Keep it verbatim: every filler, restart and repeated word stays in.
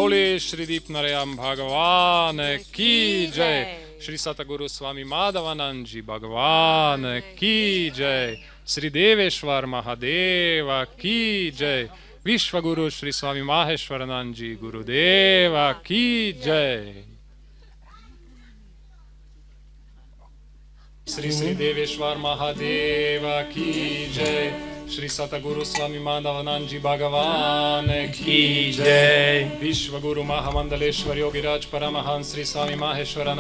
बोले श्री दीप नारायण भगवान की जय। श्री सतगुरु स्वामी माधवानंद जी भगवान की जय। श्री देवेश्वर महादेव की जय। विश्वगुरु श्री स्वामी माहेश्वरानंद जी गुरुदेव की जय। श्री श्री देवेश्वर महादेव की जय। श्री सतगुरु स्वामी माधवानंद जी भगवान की जय। विश्वगुरु महामंडलेश्वर योगीराज परमहंस श्री स्वामी माहेश्वरानंद